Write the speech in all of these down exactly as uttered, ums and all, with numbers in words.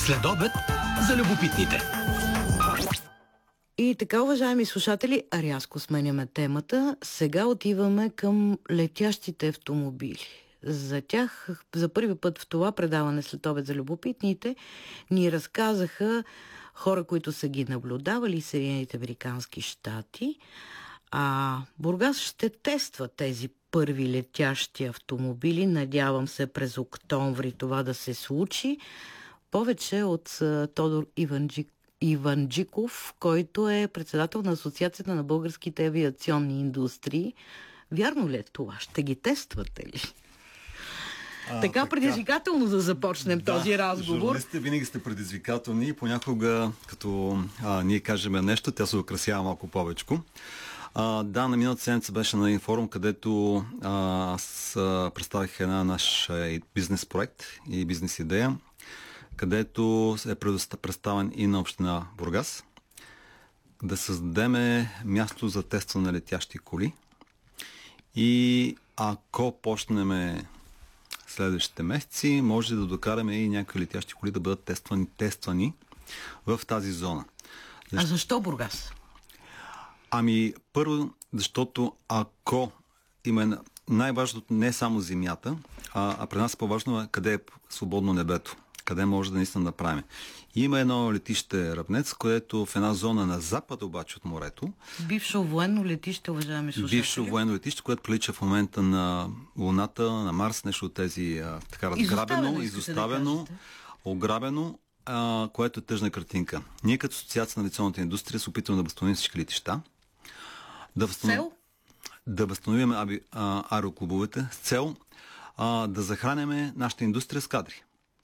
Следобед за любопитните. И така, уважаеми слушатели, рязко сменяме темата. Сега отиваме към летящите автомобили. За тях за първи път в това предаване Следобед за любопитните ни разказаха хора, които са ги наблюдавали в Съединените американски щати. А Бургас ще тества тези първи летящи автомобили. Надявам се през октомври това да се случи. Повече от Тодор Иванджик Иванджиков, който е председател на Асоциацията на българските авиационни индустрии. Вярно ли е това? Ще ги тествате ли? А, така, така предизвикателно да започнем да, този разговор. Журналистите винаги сте предизвикателни и понякога, като а, ние кажем нещо, тя се украсява малко повечко. А, да, на миналата седмица беше на един форум, където а, аз а, представих една наш а, бизнес проект и бизнес идея, където е представен и на община Бургас, да създадем място за тестване на летящи коли. И ако почнем следващите месеци, може да докараме и някакви летящи коли да бъдат тествани, тествани в тази зона. Защо? А защо Бургас? Ами, първо, защото ако има най-важното не е само земята, а, а при нас по-важно е къде е свободно небето, къде може да наистина направим. Има едно летище Ръбнец, което в една зона на запад обаче от морето. Бившо военно летище, уважаеми слушатели. Бившо военно летище, което прилича в момента на Луната, на Марс, нещо от тези а, така разграбено, изоставено, да ограбено, а, което е тъжна картинка. Ние като Асоциация на авиационната индустрия се опитваме да възстановим всички летища. Да, възстанов... да възстановим аби... а, аероклубовете с цел а, да захранеме нашата индустрия с кадри.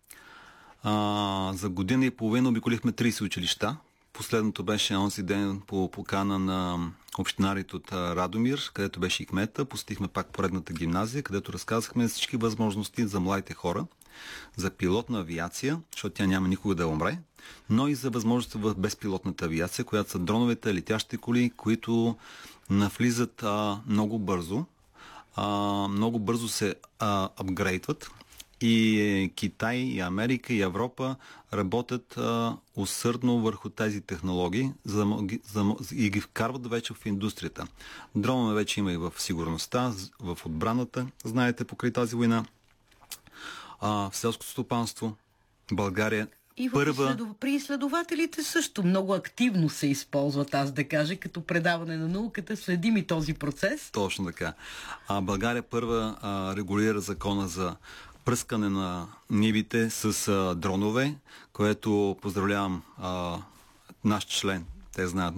А, за година и половина обиколихме трийсет училища. Последното беше онзи ден по покана на общинарите от Радомир, където беше и кмета. Посетихме пак поредната гимназия, където разказахме всички възможности за младите хора, за пилотна авиация, защото тя няма никога да умре, но и за възможности в безпилотната авиация, която са дроновете, летящите коли, които навлизат а, много бързо. А, много бързо се а, апгрейдват. И Китай, и Америка, и Европа работят а, усърдно върху тези технологии за, за, и ги вкарват вече в индустрията. Дронове вече има и в сигурността, в отбраната, знаете, покрай тази война. А, в селското стопанство, България и първа... изследов... при изследователите също много активно се използват, аз да кажа, като предаване на науката, следим и този процес. Точно така. А, България първа а, регулира закона за пръскане на нивите с а, дронове, което поздравлявам а, наш член, те знаят,